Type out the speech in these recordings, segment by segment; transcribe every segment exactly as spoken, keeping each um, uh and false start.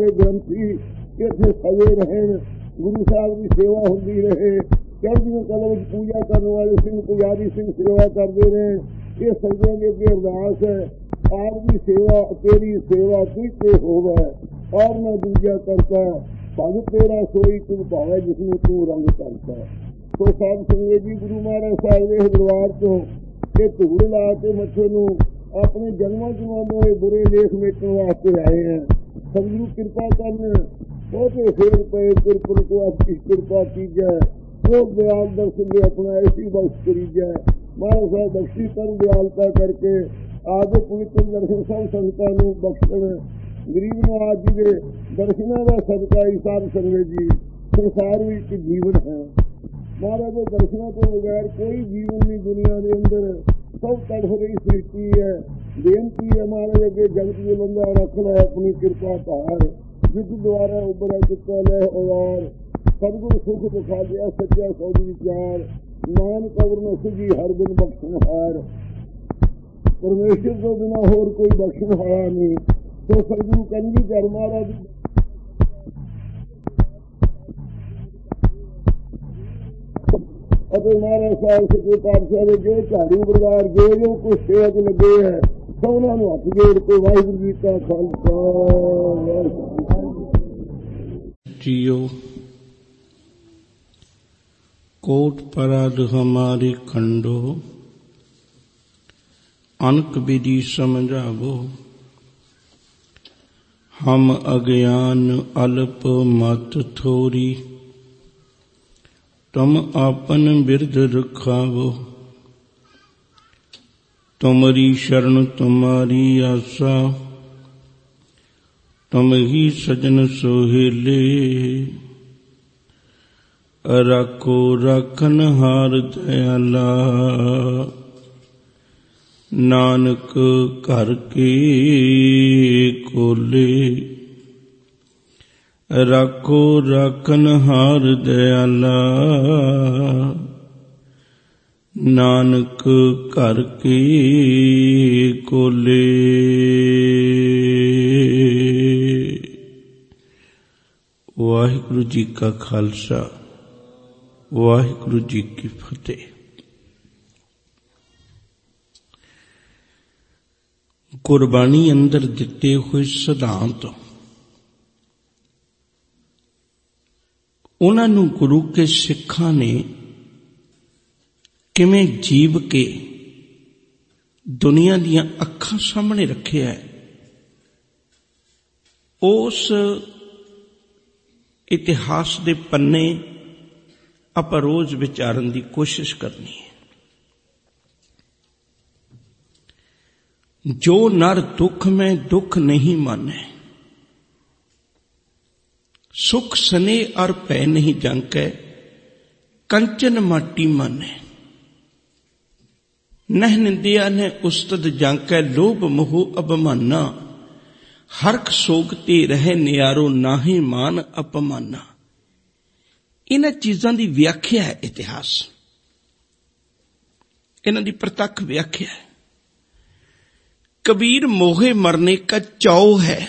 सारे ग्रंथी इत्थे सजे रहन, गुरु साहब की सेवा होती रहे, चढ़दियां कलां विच पूजा करने वाले सिंह पुजारी सिंह सेवा करते रहे। ये संगतां दे अगे अरदास है, आपकी सेवा तेरी सेवा तुझते होवे और न दूजा करता, भग तेरा सोई तुम भावे जिसमें तू रंग करता। तो साध संगत जी गुरु महाराज साहब के दरबार तो ये धूड़ ला के मथे नूं अपने जन्मों जन्मों के बुरे लेख मेटने वास्ते आए हैं। सतगुरु कृपा करन, बहुते फेर पे कृपन को आपकी कृपा कीजै, वो दयाल दर्शन दे अपना ऐसी बख्श करीजै। महाराज साहब बख्शी कर दयालता करके आगे पवित्र दर्शन सब संगतां नूं बख्शण। गरीब नवाज जी के दर्शनों का सदका ही साध संगत जी संसार में जीवन है। महाराज के दर्शनों को बगैर कोई जीवन नहीं दुनिया के अंदर, सब तड़फ रही सृष्टि है। बेनती है महाराज अगे जगत के बंदा रख लै अपनी कृपा धार, जिस द्वारा उबरा चित्ता लह और सदगुरु सुख दिखा दिया सच्चा सौद विचार, नानक अवर न सुझी हर बिन बख्शनहार। परमेश्वर को बिना होर कोई बख्शनहारा नहीं। तो सदगुरु कन्वी कर महाराज अपने महाराज साहब सच्चे पातशाह जो झाड़ू बरदार जो जो कुछ सेवक लगे है सबना हथ जोड़ के वाहिगुरू जी का खालसा। जियो कोट पराध हमारी खंडो, अनक विधि समझावो। हम अज्ञान अल्प मत थोरी, तुम आपन बिरध रखावो। तुमरी शरण तुम्हारी आसा, तुम ही सजन सोहेले। राखो राखन हार दयाला, नानक घर के कोले। राखो राखन हार दयाला, नानक घर के कोले। वाहिगुरु जी का खालसा, वाहिगुरु जी की फतेह। गुरबाणी अंदर दिते हुए सिद्धांत उन्हां नूं गुरु के सिखां ने किवें जीव के दुनिया दीयां अखां सामने रखिया है, उस इतिहास दे पन्ने आपां रोज विचारन दी कोशिश करनी है। जो नर दुख में दुख नहीं माने, सुख सने और भय नहीं जांके, कंचन माटी माने। नह निंदिया ने उस्तद जांके, लोभ मोह अबमाना। हरख सोगते रहे नियारो, नाहे मान अपमाना। इन्हां चीजां दी व्याख्या है इतिहास, इन्हां दी प्रतख व्याख्या है। कबीर मोहे मरने का चाव है,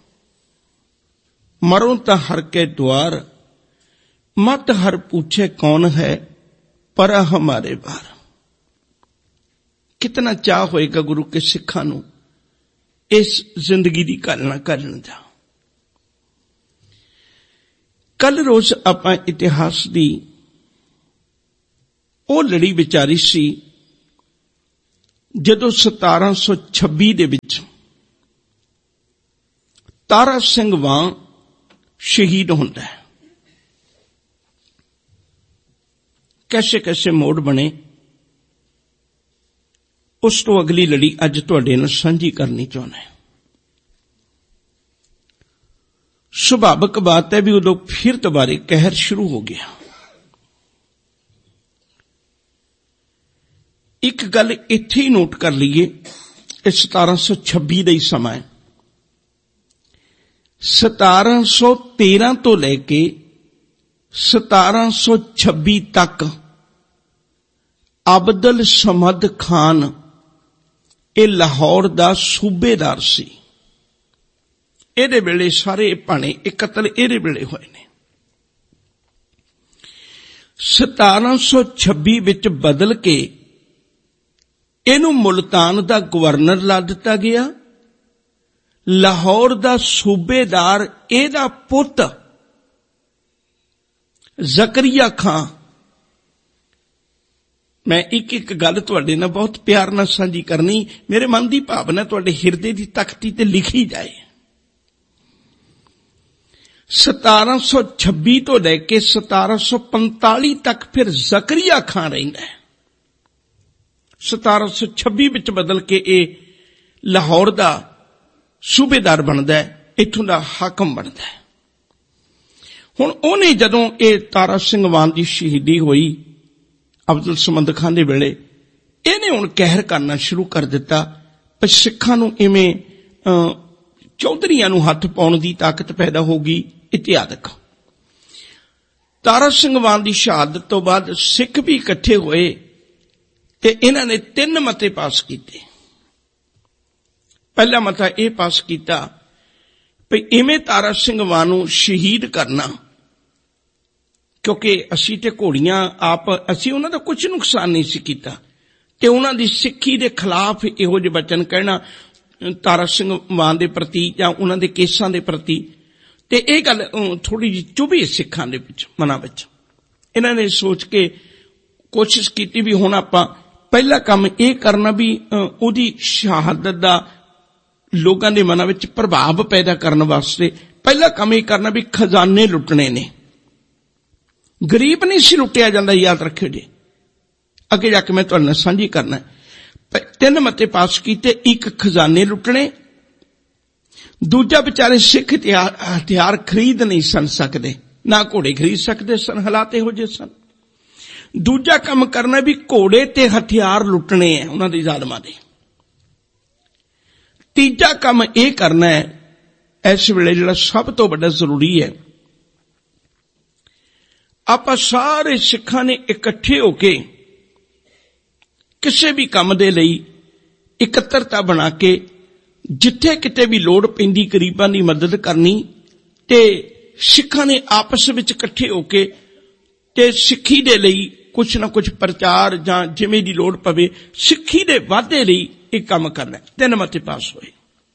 मरो ता हर के द्वार। मत हर पूछे कौन है, परा हमारे बार। कितना चाह होएगा गुरु के सिखां नूं इस जिंदगी दी गलना करन दा। कल रोज आपां इतिहास दी ओ लड़ी विचारी सी जदों सतारां सौ छब्बी दे विच तारा सिंह वां शहीद होंदा है। कैसे कैसे मोड़ बने, उस तो अगली लड़ी अज तुहाडे नाल सांझी करनी चाहुंदा है। सुभाविक बात है भी उदों फिर दोबारे कहर शुरू हो गया। एक गल इत्थे ही नोट कर लीए, इस सतारां सौ छब्बी का ही समा है। सतारां सौ तेरह तो लैके सतारां सौ छब्बी तक अब्दुल समद खान ये लाहौर दा सूबेदार सी। ਇਹਦੇ ਵੇਲੇ ਸਾਰੇ ਭਾਣੇ ਇਹ ਕਤਲ ਇਹਦੇ ਵੇਲੇ ਹੋਏ ਨੇ। ਸਤਾਰਾਂ ਸੌ ਛੱਬੀ ਵਿੱਚ ਬਦਲ ਕੇ ਇਹਨੂੰ ਮੁਲਤਾਨ ਦਾ ਗਵਰਨਰ ਲਾ ਦਿੱਤਾ ਗਿਆ। ਲਾਹੌਰ ਦਾ ਸੂਬੇਦਾਰ ਇਹਦਾ ਪੁੱਤ ਜ਼ਕਰੀਆ ਖਾਂ। ਮੈਂ ਇੱਕ ਇੱਕ ਗੱਲ ਤੁਹਾਡੇ ਨਾਲ ਬਹੁਤ ਪਿਆਰ ਨਾਲ ਸਾਂਝੀ ਕਰਨੀ, ਮੇਰੇ ਮਨ ਦੀ ਭਾਵਨਾ ਤੁਹਾਡੇ ਹਿਰਦੇ ਦੀ ਤਖਤੀ ਤੇ ਲਿਖੀ ਜਾਏ। ਸਤਾਰਾਂ ਸੌ ਛੱਬੀ ਤੋਂ ਲੈ ਕੇ ਸਤਾਰਾਂ ਸੌ ਪੰਤਾਲੀ ਤੱਕ ਫਿਰ ਜ਼ਕਰੀਆ ਖਾਂ ਰਹਿੰਦਾ ਹੈ। ਸਤਾਰਾਂ ਸੌ ਛੱਬੀ ਵਿੱਚ ਬਦਲ ਕੇ ਇਹ ਲਾਹੌਰ ਦਾ ਸੂਬੇਦਾਰ ਬਣਦਾ ਹੈ, ਇੱਥੋਂ ਦਾ ਹਾਕਮ ਬਣਦਾ ਹੈ। ਹੁਣ ਉਹਨੇ ਜਦੋਂ ਇਹ ਤਾਰਾ ਸਿੰਘ ਵਾਨ ਦੀ ਸ਼ਹੀਦੀ ਹੋਈ ਅਬਦੁਲ ਸਮਦ ਖਾਨ ਦੇ ਵੇਲੇ, ਇਹਨੇ ਹੁਣ ਕਹਿਰ ਕਰਨਾ ਸ਼ੁਰੂ ਕਰ ਦਿੱਤਾ। ਪਰ ਸਿੱਖਾਂ ਨੂੰ ਇਵੇਂ ਚੌਧਰੀਆਂ ਨੂੰ ਹੱਥ ਪਾਉਣ ਦੀ ਤਾਕਤ ਪੈਦਾ ਹੋ ਗਈ। ਇਤਿਹਾਦਕ ਤਾਰਾ ਸਿੰਘ ਵਾਨ ਦੀ ਸ਼ਹਾਦਤ ਤੋਂ ਬਾਅਦ ਸਿੱਖ ਵੀ ਇਕੱਠੇ ਹੋਏ ਤੇ ਇਹਨਾਂ ਨੇ ਤਿੰਨ ਮਤੇ ਪਾਸ ਕੀਤੇ। ਪਹਿਲਾ ਮਤਾ ਇਹ ਪਾਸ ਕੀਤਾ ਵੀ ਇਵੇਂ ਤਾਰਾ ਸਿੰਘ ਵਾਨ ਨੂੰ ਸ਼ਹੀਦ ਕਰਨਾ, ਕਿਉਂਕਿ ਅਸੀਂ ਤੇ ਘੋੜੀਆਂ ਆਪ ਅਸੀਂ ਉਹਨਾਂ ਦਾ ਕੁਝ ਨੁਕਸਾਨ ਨਹੀਂ ਸੀ ਕੀਤਾ, ਤੇ ਉਹਨਾਂ ਦੀ ਸਿੱਖੀ ਦੇ ਖਿਲਾਫ ਇਹੋ ਜਿਹੇ ਵਚਨ ਕਹਿਣਾ ਤਾਰਾ ਸਿੰਘ ਵਾਨ ਦੇ ਪ੍ਰਤੀ ਜਾਂ ਉਹਨਾਂ ਦੇ ਕੇਸਾਂ ਦੇ ਪ੍ਰਤੀ, ਤੇ ਇਹ ਗੱਲ ਥੋੜੀ ਜਿਹੀ ਚੁਭੀ ਸਿੱਖਾਂ ਦੇ ਵਿੱਚ ਮਨਾਂ ਵਿੱਚ। ਇਹਨਾਂ ਨੇ ਸੋਚ ਕੇ ਕੋਸ਼ਿਸ਼ ਕੀਤੀ ਵੀ ਹੁਣ ਆਪਾਂ ਪਹਿਲਾ ਕੰਮ ਇਹ ਕਰਨਾ ਵੀ ਉਹਦੀ ਸ਼ਹਾਦਤ ਦਾ ਲੋਕਾਂ ਦੇ ਮਨਾਂ ਵਿੱਚ ਪ੍ਰਭਾਵ ਪੈਦਾ ਕਰਨ ਵਾਸਤੇ ਪਹਿਲਾ ਕੰਮ ਇਹ ਕਰਨਾ ਵੀ ਖਜ਼ਾਨੇ ਲੁੱਟਣੇ ਨੇ। ਗਰੀਬ ਨਹੀਂ ਸੀ ਲੁੱਟਿਆ ਜਾਂਦਾ, ਯਾਦ ਰੱਖਿਓ ਜੀ। ਅੱਗੇ ਜਾ ਕੇ ਮੈਂ ਤੁਹਾਡੇ ਨਾਲ ਸਾਂਝੀ ਕਰਨਾ। ਤਿੰਨ ਮਤੇ ਪਾਸ ਕੀਤੇ, ਇੱਕ ਖਜ਼ਾਨੇ ਲੁੱਟਣੇ, ਦੂਜਾ ਵਿਚਾਰੇ ਸਿੱਖ ਹਥਿਆਰ ਖਰੀਦ ਨਹੀਂ ਸਨ ਸਕਦੇ, ਨਾ ਘੋੜੇ ਖਰੀਦ ਸਕਦੇ ਸਨ, ਹਾਲਾਤ ਇਹੋ ਜਿਹੇ ਸਨ। ਦੂਜਾ ਕੰਮ ਕਰਨਾ ਵੀ ਘੋੜੇ ਤੇ ਹਥਿਆਰ ਲੁੱਟਣੇ ਹੈ ਉਹਨਾਂ ਦੇ ਜ਼ਾਲਮਾਂ ਦੇ। ਤੀਜਾ ਕੰਮ ਇਹ ਕਰਨਾ ਹੈ ਇਸ ਵੇਲੇ ਜਿਹੜਾ ਸਭ ਤੋਂ ਵੱਡਾ ਜ਼ਰੂਰੀ ਹੈ, ਆਪਾਂ ਸਾਰੇ ਸਿੱਖਾਂ ਨੇ ਇਕੱਠੇ ਹੋ ਕੇ ਕਿਸੇ ਵੀ ਕੰਮ ਦੇ ਲਈ ਇਕੱਤਰਤਾ ਬਣਾ ਕੇ ਜਿੱਥੇ ਕਿਤੇ ਵੀ ਲੋੜ ਪੈਂਦੀ ਗਰੀਬਾਂ ਦੀ ਮਦਦ ਕਰਨੀ, ਤੇ ਸਿੱਖਾਂ ਨੇ ਆਪਸ ਵਿੱਚ ਇਕੱਠੇ ਹੋ ਕੇ ਤੇ ਸਿੱਖੀ ਦੇ ਲਈ ਕੁਛ ਨਾ ਕੁਛ ਪ੍ਰਚਾਰ ਜਾਂ ਜਿਵੇਂ ਦੀ ਲੋੜ ਪਵੇ ਸਿੱਖੀ ਦੇ ਵਾਧੇ ਲਈ ਇਹ ਕੰਮ ਕਰਨਾ। ਤਿੰਨ ਮਤੇ ਪਾਸ ਹੋਏ।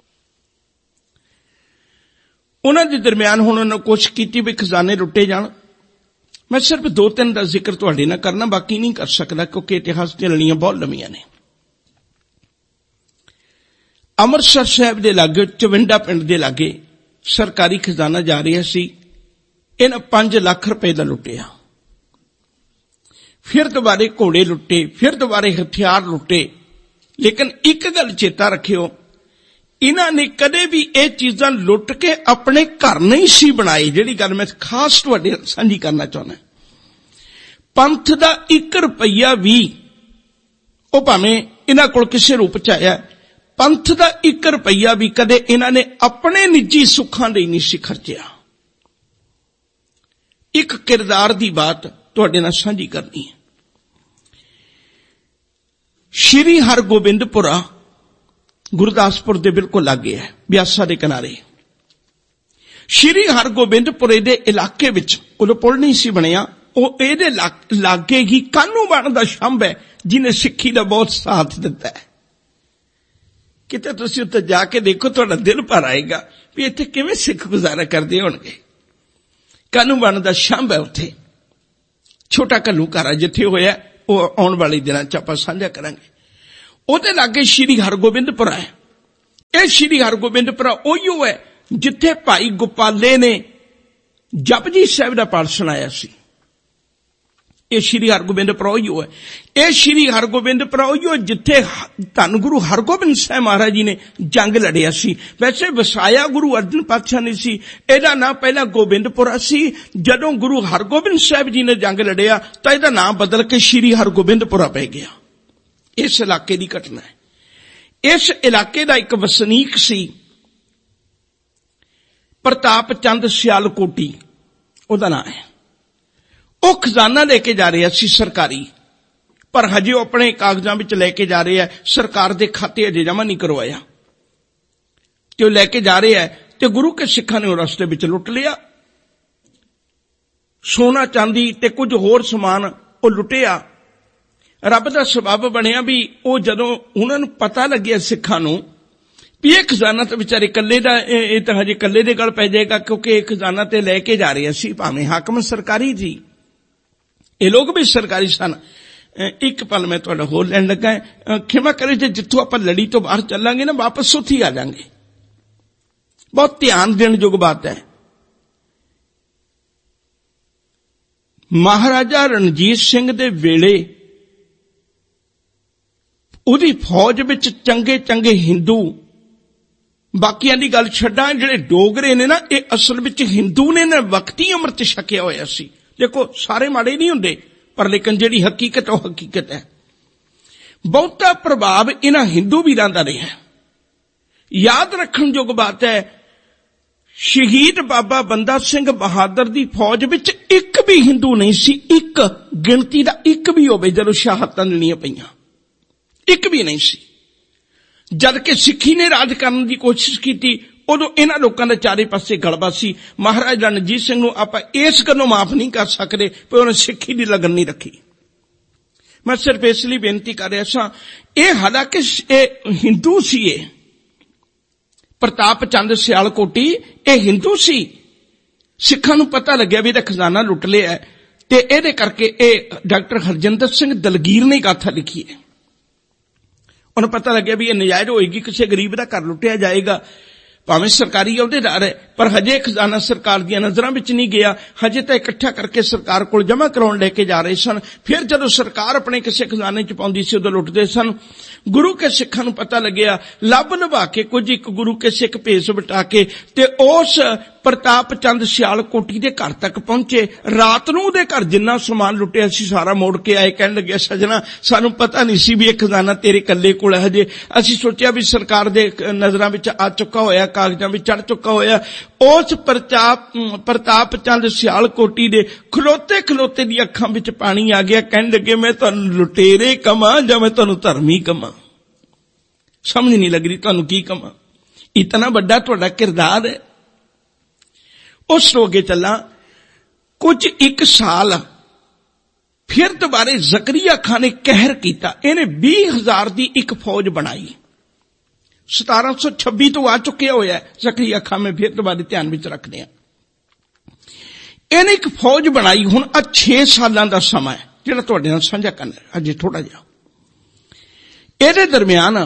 ਉਹਨਾਂ ਦੇ ਦਰਮਿਆਨ ਹੁਣ ਉਹਨਾਂ ਨੇ ਕੋਸ਼ਿਸ਼ ਕੀਤੀ ਵੀ ਖਜ਼ਾਨੇ ਲੁੱਟੇ ਜਾਣ। ਮੈਂ ਸਿਰਫ ਦੋ ਤਿੰਨ ਦਾ ਜ਼ਿਕਰ ਤੁਹਾਡੇ ਨਾਲ ਕਰਨਾ, ਬਾਕੀ ਨਹੀਂ ਕਰ ਸਕਦਾ ਕਿਉਂਕਿ ਇਤਿਹਾਸ ਦੀਆਂ ਲੜੀਆਂ ਬਹੁਤ ਲੰਮੀਆਂ ਨੇ। ਅੰਮ੍ਰਿਤਸਰ ਸਾਹਿਬ ਦੇ ਲਾਗੇ ਚਵਿੰਡਾ ਪਿੰਡ ਦੇ ਲਾਗੇ ਸਰਕਾਰੀ ਖਜ਼ਾਨਾ ਜਾ ਰਿਹਾ ਸੀ, ਇਹਨਾਂ ਪੰਜ ਲੱਖ ਰੁਪਏ ਦਾ ਲੁੱਟਿਆ। ਫਿਰ ਦੁਬਾਰੇ ਘੋੜੇ ਲੁੱਟੇ, ਫਿਰ ਦੁਬਾਰੇ ਹਥਿਆਰ ਲੁੱਟੇ। ਲੇਕਿਨ ਇੱਕ ਗੱਲ ਚੇਤਾ ਰੱਖਿਓ, ਇਹਨਾਂ ਨੇ ਕਦੇ ਵੀ ਇਹ ਚੀਜ਼ਾਂ ਲੁੱਟ ਕੇ ਆਪਣੇ ਘਰ ਨਹੀਂ ਸੀ ਬਣਾਏ। ਜਿਹੜੀ ਗੱਲ ਮੈਂ ਖਾਸ ਤੁਹਾਡੇ ਸਾਂਝੀ ਕਰਨਾ ਚਾਹੁੰਦਾ, ਪੰਥ ਦਾ ਇੱਕ ਰੁਪਈਆ ਵੀ, ਉਹ ਭਾਵੇਂ ਇਹਨਾਂ ਕੋਲ ਕਿਸੇ ਰੂਪ ਚ ਆਇਆ, ਪੰਥ ਦਾ ਇੱਕ ਰੁਪਈਆ ਵੀ ਕਦੇ ਇਹਨਾਂ ਨੇ ਆਪਣੇ ਨਿੱਜੀ ਸੁੱਖਾਂ ਲਈ ਨਹੀਂ ਸੀ ਖਰਚਿਆ। ਇੱਕ ਕਿਰਦਾਰ ਦੀ ਬਾਤ ਤੁਹਾਡੇ ਨਾਲ ਸਾਂਝੀ ਕਰਨੀ ਹੈ। ਸ਼੍ਰੀ ਹਰਗੋਬਿੰਦਪੁਰਾ ਗੁਰਦਾਸਪੁਰ ਦੇ ਬਿਲਕੁਲ ਲਾਗੇ ਹੈ, ਬਿਆਸਾ ਦੇ ਕਿਨਾਰੇ। ਸ਼੍ਰੀ ਹਰਗੋਬਿੰਦਪੁਰੇ ਦੇ ਇਲਾਕੇ ਵਿੱਚ ਉਦੋਂ ਪੁਲ ਨਹੀਂ ਸੀ ਬਣਿਆ, ਉਹ ਇਹਦੇ ਲਾਗੇ ਹੀ ਕਾਹਨੂੰਵਾਨ ਦਾ ਸ਼ੰਭ ਹੈ ਜਿਹਨੇ ਸਿੱਖੀ ਦਾ ਬਹੁਤ ਸਾਥ ਦਿੱਤਾ ਹੈ। ਕਿਤੇ ਤੁਸੀਂ ਉੱਥੇ ਜਾ ਕੇ ਦੇਖੋ, ਤੁਹਾਡਾ ਦਿਲ ਭਰ ਆਏਗਾ ਵੀ ਇੱਥੇ ਕਿਵੇਂ ਸਿੱਖ ਗੁਜ਼ਾਰਾ ਕਰਦੇ ਹੋਣਗੇ। ਕਾਹਨੂੰਵਾਨ ਦਾ ਸ਼ੰਭ ਹੈ ਉੱਥੇ, ਛੋਟਾ ਘੱਲੂਘਾਰਾ ਜਿੱਥੇ ਹੋਇਆ, ਉਹ ਆਉਣ ਵਾਲੇ ਦਿਨਾਂ ਚ ਆਪਾਂ ਸਾਂਝਾ ਕਰਾਂਗੇ। ਉਹਦੇ ਲਾਗੇ ਸ਼੍ਰੀ ਹਰਗੋਬਿੰਦਪੁਰਾ ਹੈ। ਇਹ ਸ਼੍ਰੀ ਹਰਗੋਬਿੰਦਪੁਰਾ ਉਹੀਓ ਹੈ ਜਿੱਥੇ ਭਾਈ ਗੋਪਾਲੇ ਨੇ ਜਪਜੀ ਸਾਹਿਬ ਦਾ ਪਾਠ ਸੁਣਾਇਆ ਸੀ। ਇਹ ਸ਼੍ਰੀ ਹਰਗੋਬਿੰਦਪੁਰਾ ਉਹੀਓ ਹੈ। ਇਹ ਸ਼੍ਰੀ ਹਰਗੋਬਿੰਦਪੁਰਾ ਉਹੀਓ ਜਿੱਥੇ ਧੰਨ ਗੁਰੂ ਹਰਗੋਬਿੰਦ ਸਾਹਿਬ ਮਹਾਰਾਜ ਜੀ ਨੇ ਜੰਗ ਲੜਿਆ ਸੀ। ਵੈਸੇ ਵਸਾਇਆ ਗੁਰੂ ਅਰਜਨ ਪਾਤਸ਼ਾਹ ਨੇ ਸੀ, ਇਹਦਾ ਨਾਂ ਪਹਿਲਾਂ ਗੋਬਿੰਦਪੁਰਾ ਸੀ। ਜਦੋਂ ਗੁਰੂ ਹਰਗੋਬਿੰਦ ਸਾਹਿਬ ਜੀ ਨੇ ਜੰਗ ਲੜਿਆ ਤਾਂ ਇਹਦਾ ਨਾਂ ਬਦਲ ਕੇ ਸ਼੍ਰੀ ਹਰਗੋਬਿੰਦਪੁਰਾ ਪੈ ਗਿਆ। ਇਸ ਇਲਾਕੇ ਦੀ ਘਟਨਾ ਹੈ। ਇਸ ਇਲਾਕੇ ਦਾ ਇੱਕ ਵਸਨੀਕ ਸੀ ਪ੍ਰਤਾਪ ਚੰਦ ਸਿਆਲਕੋਟੀ, ਉਹਦਾ ਨਾਂ ਹੈ। ਉਹ ਖਜ਼ਾਨਾ ਲੈ ਕੇ ਜਾ ਰਿਹਾ ਸੀ ਸਰਕਾਰੀ, ਪਰ ਹਜੇ ਉਹ ਆਪਣੇ ਕਾਗਜ਼ਾਂ ਵਿੱਚ ਲੈ ਕੇ ਜਾ ਰਿਹਾ, ਸਰਕਾਰ ਦੇ ਖਾਤੇ ਅਜੇ ਜਮ੍ਹਾਂ ਨਹੀਂ ਕਰਵਾਇਆ। ਤੇ ਉਹ ਲੈ ਕੇ ਜਾ ਰਿਹਾ ਤੇ ਗੁਰੂ ਕੇ ਸਿੱਖਾਂ ਨੇ ਉਹ ਰਸਤੇ ਵਿੱਚ ਲੁੱਟ ਲਿਆ। ਸੋਨਾ ਚਾਂਦੀ ਤੇ ਕੁਝ ਹੋਰ ਸਮਾਨ ਉਹ ਲੁੱਟਿਆ। ਰੱਬ ਦਾ ਸਬੱਬ ਬਣਿਆ ਵੀ ਉਹ ਜਦੋਂ ਉਹਨਾਂ ਨੂੰ ਪਤਾ ਲੱਗਿਆ ਸਿੱਖਾਂ ਨੂੰ ਵੀ ਇਹ ਖਜ਼ਾਨਾ ਤਾਂ ਵਿਚਾਰੇ ਇਕੱਲੇ ਦਾ, ਇਹ ਤਾਂ ਹਜੇ ਇਕੱਲੇ ਦੇ ਗਲ ਪੈ ਜਾਏਗਾ, ਕਿਉਂਕਿ ਇਹ ਖਜ਼ਾਨਾ ਤੇ ਲੈ ਕੇ ਜਾ ਰਹੇ ਸੀ, ਭਾਵੇਂ ਹਾਕਮ ਸਰਕਾਰੀ ਸੀ, ਇਹ ਲੋਕ ਵੀ ਸਰਕਾਰੀ ਸਨ। ਇੱਕ ਪਲ ਮੈਂ ਤੁਹਾਡਾ ਹੋਰ ਲੈਣ ਲੱਗਾ, ਖਿਮਾ ਕਰੇ ਜੇ ਜਿੱਥੋਂ ਆਪਾਂ ਲੜੀ ਤੋਂ ਬਾਹਰ ਚੱਲਾਂਗੇ ਨਾ, ਵਾਪਸ ਉੱਥੇ ਹੀ ਆ ਜਾਵਾਂਗੇ। ਬਹੁਤ ਧਿਆਨ ਦੇਣ ਯੋਗ ਬਾਤ ਹੈ। ਮਹਾਰਾਜਾ ਰਣਜੀਤ ਸਿੰਘ ਦੇ ਵੇਲੇ ਉਹਦੀ ਫੌਜ ਵਿੱਚ ਚੰਗੇ ਚੰਗੇ ਹਿੰਦੂ, ਬਾਕੀਆਂ ਦੀ ਗੱਲ ਛੱਡਾਂ, ਜਿਹੜੇ ਡੋਗਰੇ ਨੇ ਨਾ, ਇਹ ਅਸਲ ਵਿੱਚ ਹਿੰਦੂ ਨੇ ਨਾ, ਵਕਤੀ ਅੰਮ੍ਰਿਤ ਛਕਿਆ ਹੋਇਆ ਸੀ। ਦੇਖੋ ਸਾਰੇ ਮਾੜੇ ਨਹੀਂ ਹੁੰਦੇ, ਪਰ ਲੇਕਿਨ ਜਿਹੜੀ ਹਕੀਕਤ ਉਹ ਹਕੀਕਤ ਹੈ। ਬਹੁਤਾ ਪ੍ਰਭਾਵ ਇਹਨਾਂ ਹਿੰਦੂ ਵੀਰਾਂ ਦਾ ਰਿਹਾ। ਯਾਦ ਰੱਖਣ ਯੋਗ ਬਾਤ ਹੈ, ਸ਼ਹੀਦ ਬਾਬਾ ਬੰਦਾ ਸਿੰਘ ਬਹਾਦਰ ਦੀ ਫੌਜ ਵਿੱਚ ਇੱਕ ਵੀ ਹਿੰਦੂ ਨਹੀਂ ਸੀ, ਇੱਕ ਗਿਣਤੀ ਦਾ ਇੱਕ ਵੀ ਹੋਵੇ ਜਦੋਂ ਸ਼ਹਾਦਤਾਂ ਲੈਣੀਆਂ ਪਈਆਂ, ਇੱਕ ਵੀ ਨਹੀਂ ਸੀ। ਜਦ ਕਿ ਸਿੱਖੀ ਨੇ ਰਾਜ ਕਰਨ ਦੀ ਕੋਸ਼ਿਸ਼ ਕੀਤੀ, ਉਦੋਂ ਇਹਨਾਂ ਲੋਕਾਂ ਦੇ ਚਾਰੇ ਪਾਸੇ ਗਲਬਾ ਸੀ। ਮਹਾਰਾਜਾ ਰਣਜੀਤ ਸਿੰਘ ਨੂੰ ਆਪਾਂ ਇਸ ਗੱਲੋਂ ਮਾਫ ਨਹੀਂ ਕਰ ਸਕਦੇ ਕਿ ਉਹਨੇ ਸਿੱਖੀ ਦੀ ਲਗਨ ਨਹੀਂ ਰੱਖੀ। ਮੈਂ ਸਿਰਫ ਇਸ ਲਈ ਬੇਨਤੀ ਕਰ ਰਿਹਾ ਸਾਂ, ਇਹ ਹਾਲਾਂਕਿ ਇਹ ਹਿੰਦੂ ਸੀ, ਇਹ ਪ੍ਰਤਾਪ ਚੰਦ ਸਿਆਲਕੋਟੀ ਇਹ ਹਿੰਦੂ ਸੀ। ਸਿੱਖਾਂ ਨੂੰ ਪਤਾ ਲੱਗਿਆ ਵੀ ਇਹਦਾ ਖਜ਼ਾਨਾ ਲੁੱਟ ਲਿਆ, ਤੇ ਇਹਦੇ ਕਰਕੇ ਇਹ ਡਾਕਟਰ ਹਰਜਿੰਦਰ ਸਿੰਘ ਦਲਗੀਰ ਨੇ ਗਾਥਾ ਲਿਖੀ ਹੈ। ਉਹਨੂੰ ਪਤਾ ਲੱਗਿਆ ਵੀ ਇਹ ਨਜਾਇਜ਼ ਹੋਏਗੀ, ਕਿਸੇ ਗਰੀਬ ਦਾ ਘਰ ਲੁੱਟਿਆ ਜਾਏਗਾ, ਭਾਵੇਂ ਸਰਕਾਰੀ ਅਹੁਦੇਦਾਰ ਹੈ, ਪਰ ਹਜੇ ਖਜ਼ਾਨਾ ਸਰਕਾਰ ਦੀਆਂ ਨਜ਼ਰਾਂ ਵਿੱਚ ਨਹੀਂ ਗਿਆ। ਹਜੇ ਤਾਂ ਇਕੱਠਾ ਕਰਕੇ ਸਰਕਾਰ ਕੋਲ ਜਮ੍ਹਾਂ ਕਰਾਉਣ ਲੈ ਕੇ ਜਾ ਰਹੇ ਸਨ। ਫਿਰ ਜਦੋਂ ਸਰਕਾਰ ਆਪਣੇ ਕਿਸੇ ਖਜ਼ਾਨੇ ਚ ਪਾਉਂਦੀ ਸੀ, ਉਦੋਂ ਲੁੱਟਦੇ ਸਨ। ਗੁਰੂ ਕੇ ਸਿੱਖਾਂ ਨੂੰ ਪਤਾ ਲੱਗਿਆ, ਲੱਭ ਲਵਾ ਕੇ ਕੁਝ ਇੱਕ ਗੁਰੂ ਕੇ ਸਿੱਖ ਭੇਸ ਵਟਾ ਕੇ ਤੇ ਉਸ ਪ੍ਰਤਾਪ ਚੰਦ ਸਿਆਲਕੋਟੀ ਦੇ ਘਰ ਤੱਕ ਪਹੁੰਚੇ। ਰਾਤ ਨੂੰ ਉਹਦੇ ਘਰ ਜਿੰਨਾ ਸਮਾਨ ਲੁੱਟਿਆ ਸੀ ਸਾਰਾ ਮੋੜ ਕੇ ਆਏ। ਕਹਿਣ ਲੱਗੇ, ਸਜਣਾ ਸਾਨੂੰ ਪਤਾ ਨਹੀਂ ਸੀ ਵੀ ਇਹ ਖਜ਼ਾਨਾ ਤੇਰੇ ਇਕੱਲੇ ਕੋਲ ਹੈ, ਹਜੇ ਅਸੀਂ ਸੋਚਿਆ ਵੀ ਸਰਕਾਰ ਦੇ ਨਜ਼ਰਾਂ ਵਿੱਚ ਆ ਚੁੱਕਾ ਹੋਇਆ, ਕਾਗਜ਼ਾਂ ਵਿੱਚ ਚੜ ਚੁੱਕਾ ਹੋਇਆ। ਉਸ ਪ੍ਰਤਾਪ ਪ੍ਰਤਾਪ ਚੰਦ ਸਿਆਲਕੋਟੀ ਦੇ ਖਲੋਤੇ ਖਲੋਤੇ ਦੀ ਅੱਖਾਂ ਵਿੱਚ ਪਾਣੀ ਆ ਗਿਆ। ਕਹਿਣ ਲੱਗੇ, ਮੈਂ ਤੁਹਾਨੂੰ ਲੁਟੇਰੇ ਕਮਾਂ ਜਾਂ ਮੈਂ ਤੁਹਾਨੂੰ ਧਰਮੀ ਕਮਾਂ, ਸਮਝ ਨਹੀਂ ਲੱਗ ਰਹੀ ਤੁਹਾਨੂੰ ਕੀ ਕਮਾਂ। ਇਤਨਾ ਵੱਡਾ ਤੁਹਾਡਾ ਕਿਰਦਾਰ ਹੈ। ਉਸ ਤੋਂ ਅੱਗੇ ਚੱਲਾਂ, ਕੁਝ ਇੱਕ ਸਾਲ ਫਿਰ ਦੁਬਾਰੇ ਜ਼ਕਰੀਆ ਖਾਨ ਨੇ ਕਹਿਰ ਕੀਤਾ। ਇਹਨੇ ਵੀਹ ਹਜ਼ਾਰ ਦੀ ਇੱਕ ਫੌਜ ਬਣਾਈ। ਸਤਾਰਾਂ ਸੌ ਛੱਬੀ ਤੋਂ ਆ ਚੁੱਕਿਆ ਹੋਇਆ ਹੈ ਜ਼ਕਰੀਆ ਖਾਨ, ਮੈਂ ਫਿਰ ਦੁਬਾਰੇ ਧਿਆਨ ਵਿੱਚ ਰੱਖਦੇ ਹਾਂ। ਇਹਨੇ ਇੱਕ ਫੌਜ ਬਣਾਈ। ਹੁਣ ਆ ਛੇ ਸਾਲਾਂ ਦਾ ਸਮਾਂ ਹੈ ਜਿਹੜਾ ਤੁਹਾਡੇ ਨਾਲ ਸਾਂਝਾ ਕਰਨਾ ਅਜੇ ਥੋੜਾ ਜਿਹਾ। ਇਹਦੇ ਦਰਮਿਆਨ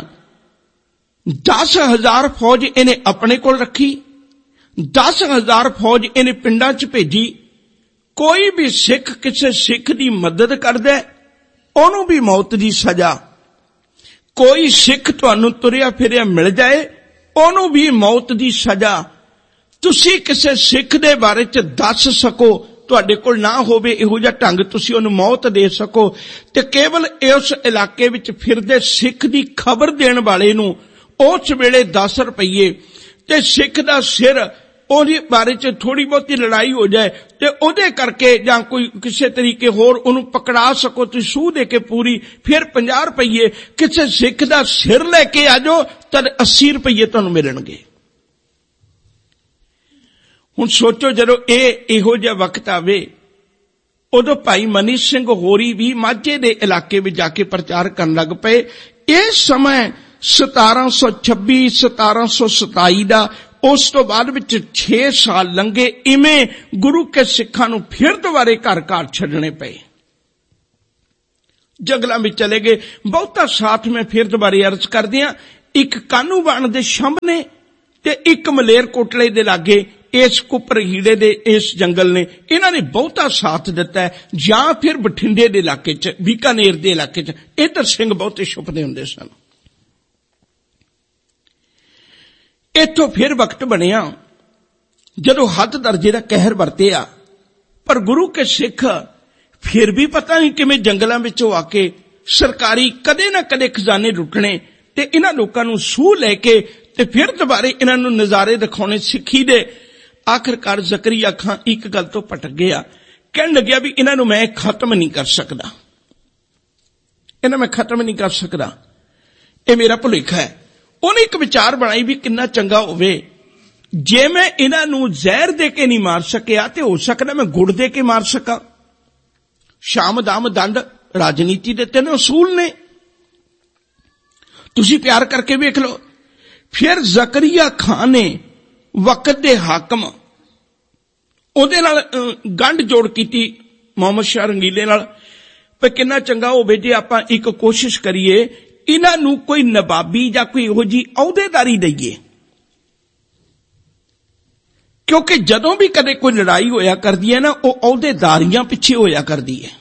ਦਸ ਹਜ਼ਾਰ ਫੌਜ ਇਹਨੇ ਆਪਣੇ ਕੋਲ ਰੱਖੀ, ਦਸ ਹਜ਼ਾਰ ਫੌਜ ਇਹਨੇ ਪਿੰਡਾਂ ਚ ਭੇਜੀ। ਕੋਈ ਵੀ ਸਿੱਖ ਕਿਸੇ ਸਿੱਖ ਦੀ ਮਦਦ ਕਰਦਾ, ਉਹਨੂੰ ਵੀ ਮੌਤ ਦੀ ਸਜ਼ਾ। ਕੋਈ ਸਿੱਖ ਤੁਹਾਨੂੰ ਤੁਰਿਆ ਫਿਰਿਆ ਮਿਲ ਜਾਏ, ਉਹਨੂੰ ਵੀ ਮੌਤ ਦੀ ਸਜ਼ਾ। ਤੁਸੀਂ ਕਿਸੇ ਸਿੱਖ ਦੇ ਬਾਰੇ ਚ ਦੱਸ ਸਕੋ, ਤੁਹਾਡੇ ਕੋਲ ਨਾ ਹੋਵੇ ਇਹੋ ਜਿਹਾ ਢੰਗ ਤੁਸੀਂ ਉਹਨੂੰ ਮੌਤ ਦੇ ਸਕੋ, ਤੇ ਕੇਵਲ ਉਸ ਇਲਾਕੇ ਵਿੱਚ ਫਿਰਦੇ ਸਿੱਖ ਦੀ ਖਬਰ ਦੇਣ ਵਾਲੇ ਨੂੰ ਉਸ ਵੇਲੇ ਦਸ ਰੁਪਈਏ, ਤੇ ਸਿੱਖ ਦਾ ਸਿਰ ਉਹਦੇ ਬਾਰੇ ਚ ਥੋੜੀ ਬਹੁਤੀ ਲੜਾਈ ਹੋ ਜਾਏ ਤੇ ਉਹਦੇ ਕਰਕੇ ਜਾਂ ਕੋਈ ਕਿਸੇ ਤਰੀਕੇ ਹੋਰ ਉਹਨੂੰ ਪਕੜਾ ਸਕੋ ਤੁਸੀਂ ਸੂਹ ਦੇ ਕੇ ਪੂਰੀ, ਫਿਰ ਪੰਜਾਹ ਰੁਪਈਏ। ਕਿਸੇ ਸਿੱਖ ਦਾ ਸਿਰ ਲੈ ਕੇ ਆ ਜਾਓ ਤਾਂ ਅੱਸੀ ਰੁਪਈਏ ਤੁਹਾਨੂੰ ਮਿਲਣਗੇ। ਹੁਣ ਸੋਚੋ, ਜਦੋਂ ਇਹ ਇਹੋ ਜਿਹਾ ਵਕਤ ਆਵੇ, ਉਦੋਂ ਭਾਈ ਮਨੀ ਸਿੰਘ ਹੋਰੀ ਵੀ ਮਾਝੇ ਦੇ ਇਲਾਕੇ ਵਿੱਚ ਜਾ ਕੇ ਪ੍ਰਚਾਰ ਕਰਨ ਲੱਗ ਪਏ। ਇਹ ਸਮਾਂ ਸਤਾਰਾਂ ਸੌ ਛੱਬੀ ਸਤਾਰਾਂ ਸੌ ਸਤਾਈ ਦਾ। ਉਸ ਤੋਂ ਬਾਅਦ ਵਿੱਚ ਛੇ ਸਾਲ ਲੰਘੇ। ਇਵੇਂ ਗੁਰੂ ਕੇ ਸਿੱਖਾਂ ਨੂੰ ਫਿਰ ਦੁਬਾਰੇ ਘਰ ਘਰ ਛੱਡਣੇ ਪਏ, ਜੰਗਲਾਂ ਵਿੱਚ ਚਲੇ ਗਏ। ਬਹੁਤਾ ਸਾਥ ਮੈਂ ਫਿਰ ਦੁਬਾਰੇ ਅਰਜ਼ ਕਰਦੇ ਹਾਂ, ਇੱਕ ਕਾਨੂੰਵਾਨ ਦੇ ਸਾਹਮਣੇ ਤੇ ਇੱਕ ਮਲੇਰ ਕੋਟਲੇ ਦੇ ਲਾਗੇ ਇਸ ਕੁੱਪਰ ਹੀੜੇ ਦੇ ਇਸ ਜੰਗਲ ਨੇ, ਇਹਨਾਂ ਨੇ ਬਹੁਤਾ ਸਾਥ ਦਿੱਤਾ। ਜਾਂ ਫਿਰ ਬਠਿੰਡੇ ਦੇ ਇਲਾਕੇ ਚ, ਬੀਕਾਨੇਰ ਦੇ ਇਲਾਕੇ ਚ ਇੱਧਰ ਸਿੰਘ ਬਹੁਤੇ ਛੁਪਦੇ ਹੁੰਦੇ ਸਨ। ਇੱਥੋਂ ਫਿਰ ਵਕਤ ਬਣਿਆ ਜਦੋਂ ਹੱਦ ਦਰਜੇ ਦਾ ਕਹਿਰ ਵਰਤਿਆ, ਪਰ ਗੁਰੂ ਕੇ ਸਿੱਖ ਫਿਰ ਵੀ ਪਤਾ ਨਹੀਂ ਕਿਵੇਂ ਜੰਗਲਾਂ ਵਿੱਚੋਂ ਆ ਕੇ ਸਰਕਾਰੀ ਕਦੇ ਨਾ ਕਦੇ ਖਜ਼ਾਨੇ ਲੁੱਟਣੇ ਤੇ ਇਹਨਾਂ ਲੋਕਾਂ ਨੂੰ ਸੂਹ ਲੈ ਕੇ ਤੇ ਫਿਰ ਦੁਬਾਰੇ ਇਹਨਾਂ ਨੂੰ ਨਜ਼ਾਰੇ ਦਿਖਾਉਣੇ ਸਿੱਖੀ ਦੇ। ਆਖਿਰਕਾਰ ਜ਼ਕਰੀਆ ਖਾਨ ਇੱਕ ਗੱਲ ਤੋਂ ਭਟਕ ਗਿਆ। ਕਹਿਣ ਲੱਗਿਆ ਵੀ ਇਹਨਾਂ ਨੂੰ ਮੈਂ ਖਤਮ ਨਹੀਂ ਕਰ ਸਕਦਾ, ਇਹਨਾਂ ਮੈਂ ਖਤਮ ਨਹੀਂ ਕਰ ਸਕਦਾ, ਇਹ ਮੇਰਾ ਭੁਲੇਖਾ ਹੈ। ਉਹਨੇ ਇੱਕ ਵਿਚਾਰ ਬਣਾਈ ਵੀ ਕਿੰਨਾ ਚੰਗਾ ਹੋਵੇ ਜੇ ਮੈਂ ਇਹਨਾਂ ਨੂੰ ਜ਼ਹਿਰ ਦੇ ਕੇ ਨਹੀਂ ਮਾਰ ਸਕਿਆ ਤੇ ਹੋ ਸਕਦਾ ਮੈਂ ਗੁੜ ਦੇ ਕੇ ਮਾਰ ਸਕਾਂ। ਸ਼ਾਮ ਦਾਮ ਦੰਡ ਰਾਜਨੀਤੀ ਦੇ ਤਿੰਨ ਅਸੂਲ ਨੇ, ਤੁਸੀਂ ਪਿਆਰ ਕਰਕੇ ਵੇਖ ਲਓ। ਫਿਰ ਜ਼ਕਰੀਆ ਖਾਨ ਨੇ ਵਕਤ ਦੇ ਹਾਕਮ ਉਹਦੇ ਨਾਲ ਗੰਢ ਜੋੜ ਕੀਤੀ ਮੁਹੰਮਦ ਸ਼ਾਹ ਰੰਗੀਲੇ ਨਾਲ, ਪਰ ਕਿੰਨਾ ਚੰਗਾ ਹੋਵੇ ਜੇ ਆਪਾਂ ਇੱਕ ਕੋਸ਼ਿਸ਼ ਕਰੀਏ ਇਹਨਾਂ ਨੂੰ ਕੋਈ ਨਵਾਬੀ ਜਾਂ ਕੋਈ ਇਹੋ ਜਿਹੀ ਅਹੁਦੇਦਾਰੀ ਦਈਏ, ਕਿਉਂਕਿ ਜਦੋਂ ਵੀ ਕਦੇ ਕੋਈ ਲੜਾਈ ਹੋਇਆ ਕਰਦੀ ਹੈ ਨਾ, ਉਹ ਅਹੁਦੇਦਾਰੀਆਂ ਪਿੱਛੇ ਹੋਇਆ ਕਰਦੀ ਹੈ।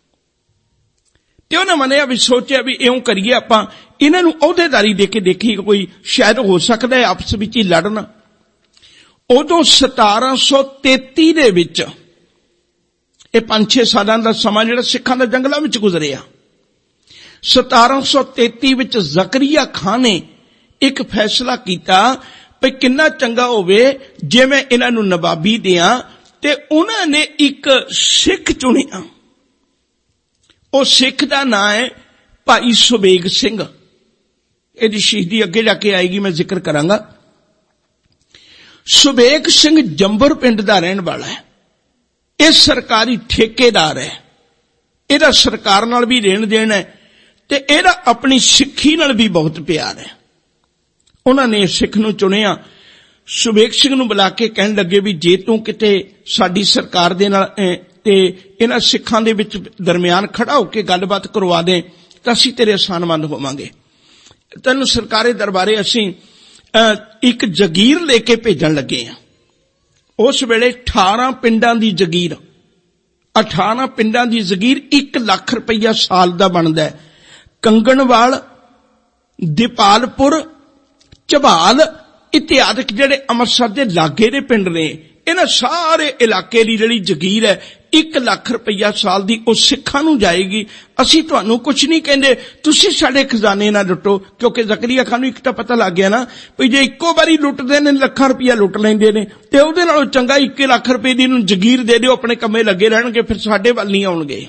ਤੇ ਉਹਨਾਂ ਮੰਨਿਆ ਵੀ ਸੋਚਿਆ ਵੀ ਇਉਂ ਕਰੀਏ ਆਪਾਂ ਇਹਨਾਂ ਨੂੰ ਅਹੁਦੇਦਾਰੀ ਦੇ ਕੇ ਦੇਖੀਏ, ਕੋਈ ਸ਼ਾਇਦ ਹੋ ਸਕਦਾ ਹੈ ਆਪਸ ਵਿੱਚ ਹੀ ਲੜਨ। ਉਦੋਂ ਸਤਾਰਾਂ ਸੌ ਤੇਤੀ ਦੇ ਵਿੱਚ, ਇਹ ਪੰਜ ਛੇ ਸਾਲਾਂ ਦਾ ਸਮਾਂ ਜਿਹੜਾ ਸਿੱਖਾਂ ਦਾ ਜੰਗਲਾਂ ਵਿੱਚ ਗੁਜ਼ਰਿਆ, ਸਤਾਰਾਂ ਸੌ ਤੇਤੀ ਵਿੱਚ ਜ਼ਕਰੀਆ ਖਾਨ ਨੇ ਇੱਕ ਫੈਸਲਾ ਕੀਤਾ ਵੀ ਕਿੰਨਾ ਚੰਗਾ ਹੋਵੇ ਜੇ ਮੈਂ ਇਹਨਾਂ ਨੂੰ ਨਵਾਬੀ ਦਿਆਂ, ਤੇ ਉਹਨਾਂ ਨੇ ਇੱਕ ਸਿੱਖ ਚੁਣਿਆ। ਉਹ ਸਿੱਖ ਦਾ ਨਾਂ ਹੈ ਭਾਈ ਸੁਬੇਗ ਸਿੰਘ। ਇਹਦੀ ਸ਼ਹੀਦੀ ਅੱਗੇ ਜਾ ਕੇ ਆਏਗੀ, ਮੈਂ ਜ਼ਿਕਰ ਕਰਾਂਗਾ। ਸੁਬੇਗ ਸਿੰਘ ਜੰਬਰ ਪਿੰਡ ਦਾ ਰਹਿਣ ਵਾਲਾ ਹੈ। ਇਹ ਸਰਕਾਰੀ ਠੇਕੇਦਾਰ ਹੈ, ਇਹਦਾ ਸਰਕਾਰ ਨਾਲ ਵੀ ਲੈਣ ਦੇਣ ਹੈ ਤੇ ਇਹਦਾ ਆਪਣੀ ਸਿੱਖੀ ਨਾਲ ਵੀ ਬਹੁਤ ਪਿਆਰ ਹੈ। ਉਹਨਾਂ ਨੇ ਸਿੱਖ ਨੂੰ ਚੁਣਿਆ। ਸੁਬੇਗ ਸਿੰਘ ਨੂੰ ਬੁਲਾ ਕੇ ਕਹਿਣ ਲੱਗੇ ਵੀ ਜੇ ਤੂੰ ਕਿਤੇ ਸਾਡੀ ਸਰਕਾਰ ਦੇ ਨਾਲ ਤੇ ਇਹਨਾਂ ਸਿੱਖਾਂ ਦੇ ਵਿੱਚ ਦਰਮਿਆਨ ਖੜਾ ਹੋ ਕੇ ਗੱਲਬਾਤ ਕਰਵਾ ਦੇ ਤਾਂ ਅਸੀਂ ਤੇਰੇ ਆਸਾਨਮੰਦ ਹੋਵਾਂਗੇ। ਤੈਨੂੰ ਸਰਕਾਰੀ ਦਰਬਾਰੇ ਅਸੀਂ ਇੱਕ ਜਗੀਰ ਲੈ ਕੇ ਭੇਜਣ ਲੱਗੇ ਹਾਂ। ਉਸ ਵੇਲੇ ਅਠਾਰਾਂ ਪਿੰਡਾਂ ਦੀ ਜਗੀਰ, ਅਠਾਰਾਂ ਪਿੰਡਾਂ ਦੀ ਜਗੀਰ ਇੱਕ ਲੱਖ ਰੁਪਈਆ ਸਾਲ ਦਾ ਬਣਦਾ ਹੈ। ਕੰਗਣਵਾਲ, ਦੀਪਾਲਪੁਰ, ਝਬਾਲ ਇਤਿਆਦਿਕ ਜਿਹੜੇ ਅੰਮ੍ਰਿਤਸਰ ਦੇ ਲਾਗੇ ਦੇ ਪਿੰਡ ਨੇ, ਇਹਨਾਂ ਸਾਰੇ ਇਲਾਕੇ ਦੀ ਜਿਹੜੀ ਜਗੀਰ ਹੈ ਇੱਕ ਲੱਖ ਰੁਪਈਆ ਸਾਲ ਦੀ, ਉਹ ਸਿੱਖਾਂ ਨੂੰ ਜਾਏਗੀ। ਅਸੀਂ ਤੁਹਾਨੂੰ ਕੁਝ ਨਹੀਂ ਕਹਿੰਦੇ, ਤੁਸੀਂ ਸਾਡੇ ਖਜ਼ਾਨੇ ਨਾ ਲੁੱਟੋ, ਕਿਉਂਕਿ ਜ਼ਕਰੀਆ ਖਾਨ ਨੂੰ ਇੱਕ ਤਾਂ ਪਤਾ ਲੱਗ ਗਿਆ ਨਾ ਵੀ ਜੇ ਇੱਕੋ ਵਾਰੀ ਲੁੱਟਦੇ ਨੇ ਲੱਖਾਂ ਰੁਪਈਆ ਲੁੱਟ ਲੈਂਦੇ ਨੇ, ਤੇ ਉਹਦੇ ਨਾਲੋਂ ਚੰਗਾ ਇੱਕ ਲੱਖ ਰੁਪਏ ਦੀ ਨੂੰ ਜਗੀਰ ਦੇ ਦਿਓ, ਆਪਣੇ ਕੰਮੇ ਲੱਗੇ ਰਹਿਣਗੇ, ਫਿਰ ਸਾਡੇ ਵੱਲ ਨਹੀਂ ਆਉਣਗੇ।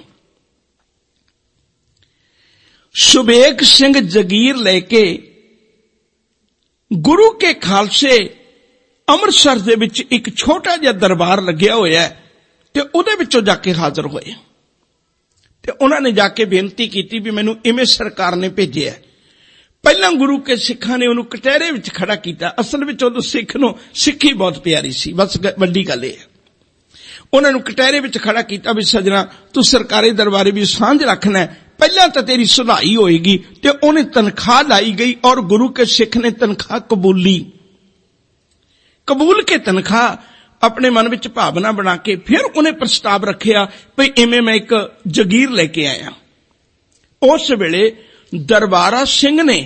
ਸੁਬੇਗ ਸਿੰਘ ਜਗੀਰ ਲੈ ਕੇ ਗੁਰੂ ਕੇ ਖਾਲਸੇ ਅੰਮ੍ਰਿਤਸਰ ਦੇ ਵਿੱਚ ਇੱਕ ਛੋਟਾ ਜਿਹਾ ਦਰਬਾਰ ਲੱਗਿਆ ਹੋਇਆ ਤੇ ਉਹਦੇ ਵਿੱਚੋਂ ਜਾ ਕੇ ਹਾਜ਼ਰ ਹੋਏ ਤੇ ਉਹਨਾਂ ਨੇ ਜਾ ਕੇ ਬੇਨਤੀ ਕੀਤੀ ਵੀ ਮੈਨੂੰ ਇਵੇਂ ਸਰਕਾਰ ਨੇ ਭੇਜਿਆ। ਪਹਿਲਾਂ ਗੁਰੂ ਕੇ ਸਿੱਖਾਂ ਨੇ ਉਹਨੂੰ ਕਟਹਿਰੇ ਵਿੱਚ ਖੜਾ ਕੀਤਾ। ਅਸਲ ਵਿੱਚ ਉਦੋਂ ਸਿੱਖ ਨੂੰ ਸਿੱਖੀ ਬਹੁਤ ਪਿਆਰੀ ਸੀ, ਬਸ ਵੱਡੀ ਗੱਲ ਇਹ ਹੈ। ਉਹਨਾਂ ਨੂੰ ਕਟਹਿਰੇ ਵਿੱਚ ਖੜਾ ਕੀਤਾ ਵੀ ਸੱਜਣਾ ਤੂੰ ਸਰਕਾਰੀ ਦਰਬਾਰੇ ਵੀ ਸਾਂਝ ਰੱਖਣਾ, ਪਹਿਲਾਂ ਤਾਂ ਤੇਰੀ ਸੁਧਾਈ ਹੋਏਗੀ। ਤੇ ਉਹਨੇ ਤਨਖਾਹ ਲਾਈ ਗਈ ਔਰ ਗੁਰੂ ਕੇ ਸਿੱਖ ਨੇ ਤਨਖਾਹ ਕਬੂਲੀ। ਕਬੂਲ ਕੇ ਤਨਖਾਹ ਆਪਣੇ ਮਨ ਵਿੱਚ ਭਾਵਨਾ ਬਣਾ ਕੇ ਫਿਰ ਉਹਨੇ ਪ੍ਰਸਤਾਵ ਰੱਖਿਆ ਵੀ ਇਵੇਂ ਮੈਂ ਇੱਕ ਜਗੀਰ ਲੈ ਕੇ ਆਇਆ। ਉਸ ਵੇਲੇ ਦਰਬਾਰਾ ਸਿੰਘ ਨੇ,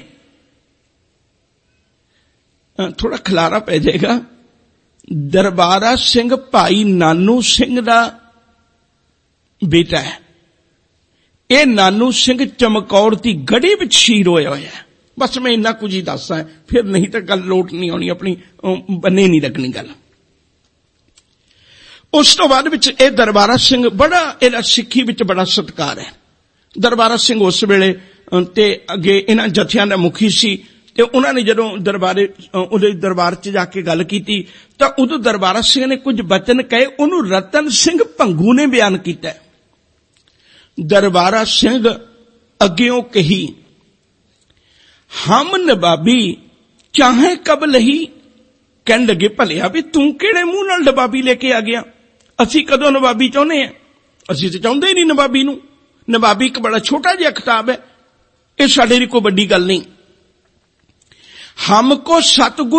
ਥੋੜਾ ਖਿਲਾਰਾ ਪੈ ਜਾਏਗਾ, ਦਰਬਾਰਾ ਸਿੰਘ ਭਾਈ ਨਾਨੂ ਸਿੰਘ ਦਾ ਬੇਟਾ ਹੈ। ਇਹ ਨਾਨੂ ਸਿੰਘ ਚਮਕੌਰ ਦੀ ਗੜੀ ਵਿੱਚ ਸ਼ਹੀਦ ਹੋਇਆ ਹੋਇਆ ਹੈ। ਬਸ ਮੈਂ ਇੰਨਾ ਕੁਝ ਹੀ ਦੱਸਾਂ, ਫਿਰ ਨਹੀਂ ਤਾਂ ਗੱਲ ਲੋਟ ਨਹੀਂ ਆਉਣੀ, ਆਪਣੀ ਬੰਨੇ ਨਹੀਂ ਲੱਗਣੀ ਗੱਲ। ਉਸ ਤੋਂ ਬਾਅਦ ਵਿੱਚ ਇਹ ਦਰਬਾਰਾ ਸਿੰਘ ਬੜਾ, ਇਹਦਾ ਸਿੱਖੀ ਵਿੱਚ ਬੜਾ ਸਤਿਕਾਰ ਹੈ। ਦਰਬਾਰਾ ਸਿੰਘ ਉਸ ਵੇਲੇ ਤੇ ਅੱਗੇ ਇਹਨਾਂ ਜਥਿਆਂ ਦਾ ਮੁਖੀ ਸੀ ਤੇ ਉਹਨਾਂ ਨੇ ਜਦੋਂ ਦਰਬਾਰੇ ਉਹਦੇ ਦਰਬਾਰ 'ਚ ਜਾ ਕੇ ਗੱਲ ਕੀਤੀ ਤਾਂ ਉਦੋਂ ਦਰਬਾਰਾ ਸਿੰਘ ਨੇ ਕੁਝ ਬਚਨ ਕਹੇ, ਉਹਨੂੰ ਰਤਨ ਸਿੰਘ ਭੰਗੂ ਨੇ ਬਿਆਨ ਕੀਤਾ। ਦਰਬਾਰਾ ਸਿੰਘ ਅੱਗਿਓਂ ਕਹੀ, ਹਮ ਨਵਾਬੀ ਚਾਹੇ ਕਬ ਲਹੀ। ਕਹਿਣ ਲੱਗੇ ਭਲਿਆ ਵੀ ਤੂੰ ਕਿਹੜੇ ਮੂੰਹ ਨਾਲ ਨਵਾਬੀ ਲੈ ਕੇ ਆ ਗਿਆ, ਅਸੀਂ ਕਦੋਂ ਨਵਾਬੀ ਚਾਹੁੰਦੇ ਹਾਂ, ਅਸੀਂ ਤਾਂ ਚਾਹੁੰਦੇ ਹੀ ਨਹੀਂ ਨਵਾਬੀ ਨੂੰ। ਨਵਾਬੀ ਇੱਕ ਬੜਾ ਛੋਟਾ ਜਿਹਾ ਖਿਤਾਬ ਹੈ, ਇਹ ਸਾਡੇ ਲਈ ਕੋਈ ਵੱਡੀ ਗੱਲ ਨਹੀਂ। ਹਮ ਕੋ ਸਤਿਗੁਰ